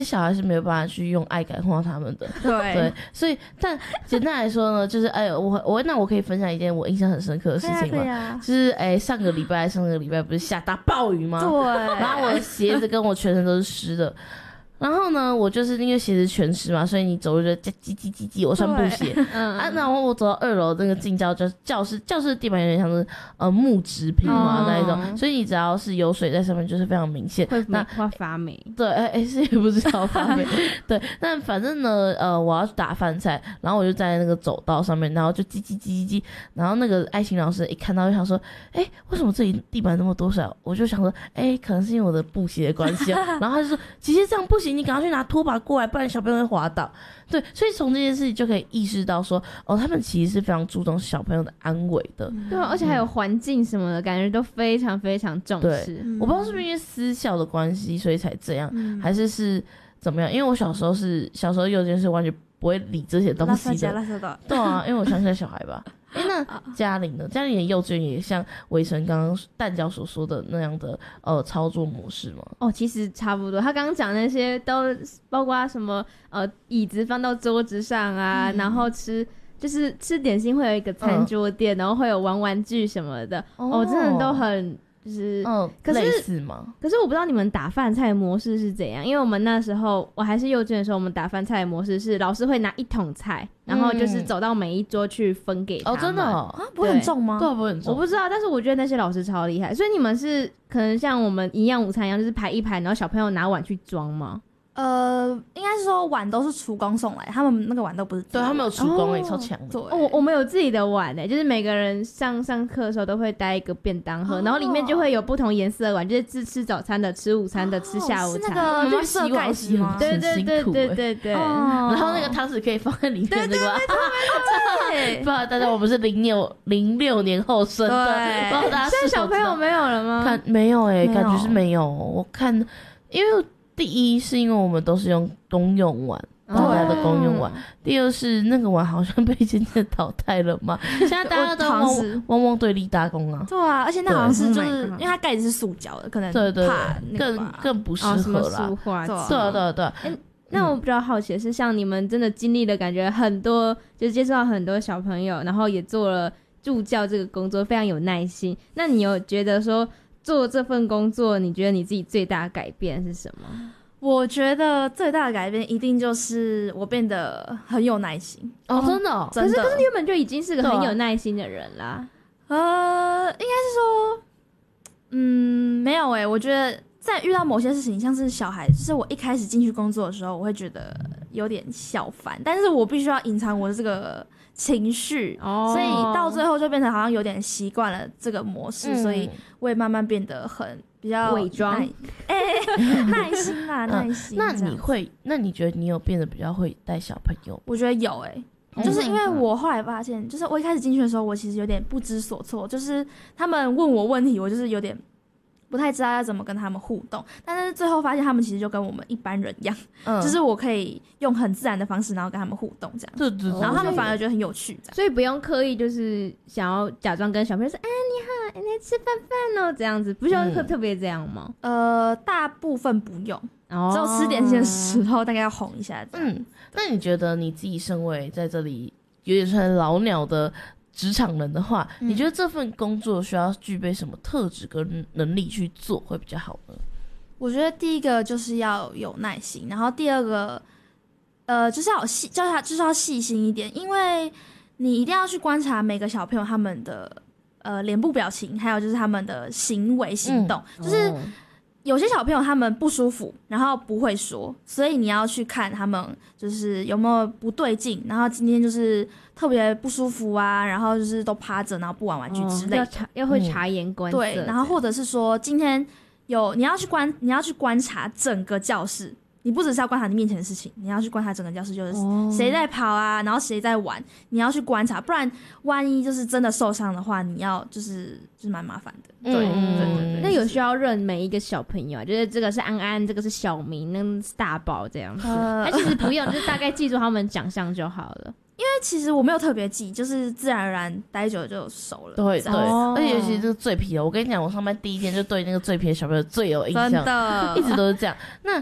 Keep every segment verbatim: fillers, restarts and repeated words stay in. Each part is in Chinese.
小孩是没有办法去用爱感化他们的。 对对，所以但简单来说呢，就是哎，我我那我可以分享一件我印象很深刻的事情吗？ 啊、 就是哎，上个礼拜上个礼拜不是下大暴雨吗？ 对， 然后我的鞋子跟我全身都是湿的。然后呢，我就是因为鞋子全湿嘛，所以你走路就叽叽叽叽叽。我穿布鞋，嗯啊，然后我走到二楼那个进教教教室，教室的地板有点像是呃木质平嘛、嗯、那一种，所以你只要是有水在上面，就是非常明显， 会那会发霉。 对，哎哎，是也不知道发霉。对，但反正呢，呃，我要去打饭菜，然后我就在那个走道上面，然后就叽叽叽叽叽，然后那个爱情老师一看到就想说，哎，为什么这里地板那么多水？我就想说，哎，可能是因为我的布鞋的关系、啊。然后他就说，姐姐这样不行。你赶快去拿拖把过来，不然小朋友会滑倒。对，所以从这件事情就可以意识到说，哦，他们其实是非常注重小朋友的安危的。 对、啊，而且还有环境什么的、嗯、感觉都非常非常重视。 对，我不知道是不是因为私校的关系，所以才这样、嗯，还是是怎么样？因为我小时候是小时候幼稚园是完全不会理这些东西的。对啊，因为我乡下小孩吧。哎、欸，那嘉玲呢？嘉玲的幼稚园也像伟成刚刚蛋饺所说的那样的呃操作模式吗？ 哦，其实差不多。他刚刚讲那些都包括什么呃椅子放到桌子上啊，嗯、然后吃就是吃点心会有一个餐桌垫、嗯，然后会有玩玩具什么的。哦，哦真的都很就是嗯，可是类似吗？ 可是我不知道你们打饭菜的模式是怎样，因为我们那时候我还是幼稚园的时候，我们打饭菜的模式是老师会拿一桶菜。然后就是走到每一桌去分给他们。 哦，真的哦， 啊，不会很重吗？ 对，不会很重。 我不知道，但是我觉得那些老师超厉害。所以你们是可能像我们营养午餐一样，就是排一排，然后小朋友拿碗去装吗？ 呃，应该是说碗都是厨工送来，他们那个碗都不是。 对，他们有厨工诶、欸，超强的。 对， 我我们有自己的碗诶、欸，就是每个人上上课的时候都会带一个便当盒，哦、然后里面就会有不同颜色的碗，就是吃吃早餐的、吃午餐的、哦、吃下午茶。 是那个绿色盖子吗？ 对对对对对对。 哦、然后那个汤匙可以放在里面， 对对对对。 不知道大家，我们是零六零六年后生的，不知道大家现在小朋友没有了吗？ 看没有诶、欸，感觉是没有。我看，因为。第一是因为我们都是用公用碗，大家的公用碗、嗯。第二是那个碗好像被渐渐淘汰了嘛，现在大家都汪汪汪对立大功啊。 对啊，而且那好像是就是因为它盖子是塑胶的，可能对对怕那个更更不适合啦。 哦、塑化对啊对啊对啊。 欸那我比较好奇的是，像你们真的经历了感觉很多，就是接触到很多小朋友，然后也做了助教这个工作，非常有耐心。那你有觉得说做这份工作，你觉得你自己最大的改变是什么？ 我觉得最大的改变一定就是我变得很有耐心哦，真的、哦， 可是可是你原本就已经是个很有耐心的人啦。 呃，应该是说，嗯，没有诶、欸，我觉得在遇到某些事情，像是小孩，就是我一开始进去工作的时候，我会觉得有点小烦，但是我必须要隐藏我的这个情绪、哦，所以到最后就变成好像有点习惯了这个模式、嗯，所以我也慢慢变得很比较伪装， 哎、欸，耐心啦，耐心、 嗯。那你会？那你觉得你有变得比较会带小朋友？ 我觉得有诶、欸。就是因为我后来发现，就是我一开始进去的时候，我其实有点不知所措，就是他们问我问题，我就是有点不太知道要怎么跟他们互动，但是最后发现他们其实就跟我们一般人一样、嗯，就是我可以用很自然的方式，然后跟他们互动这样， 对对对， 然后他们反而觉得很有趣， 所以不用刻意就是想要假装跟小朋友说，哎、啊，你好，你来吃饭饭哦，这样子，不需要特特别这样吗？ 呃，大部分不用。只有吃点心的时候大概要哄一下。 嗯，那你觉得你自己身为在这里有点算老鸟的职场人的话、嗯、你觉得这份工作需要具备什么特质跟能力去做会比较好呢？ 我觉得第一个就是要有耐心，然后第二个呃就是要细叫他就是要细心一点，因为你一定要去观察每个小朋友他们的呃脸部表情，还有就是他们的行为行动、嗯、就是、哦有些小朋友他们不舒服，然后不会说，所以你要去看他们就是有没有不对劲，然后今天就是特别不舒服啊，然后就是都趴着，然后不玩玩具之类的， 哦、要察要会察言观色、嗯。 对，然后或者是说今天有你要去观你要去观察整个教室。你不只是要观察你面前的事情，你要去观察整个教室，就是谁在跑啊，然后谁在玩，你要去观察，不然万一就是真的受伤的话，你要就是就是蛮麻烦的。对、嗯、对对对。 那有需要认每一个小朋友，就是这个是安安，这个是小明，那个是大宝这样子。呃，他其实不用，就是大概记住他们长相就好了。 因为其实我没有特别记，就是自然而然待久了就熟了。 对对，而且尤其是这个最皮的，我跟你讲，我上班第一天就对那个最皮的小朋友最有印象， 真的， 一直都是这样。那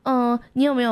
嗯、呃你有没有